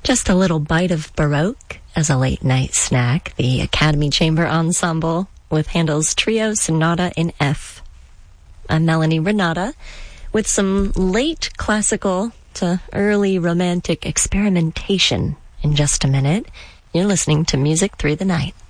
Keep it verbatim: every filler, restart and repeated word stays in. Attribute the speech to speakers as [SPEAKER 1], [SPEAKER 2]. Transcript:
[SPEAKER 1] Just a little bite of Baroque as a late-night snack. The Academy Chamber Ensemble with Handel's Trio Sonata in F. I'm Melanie Renata with some late classical to early romantic experimentation in just a minute. You're listening to Music Through the Night.